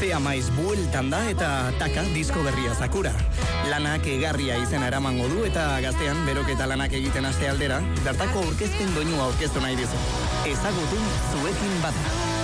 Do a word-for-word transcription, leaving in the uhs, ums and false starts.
Urtea maiz bueltan da eta taka disko berria Sakura. Lanak egarria izena eramango du eta gaztean beroketa lanak egiten aste aldera, bertako aurkezpen doinua aurkeztu nahi dizu. Ezagutu zuekin bada.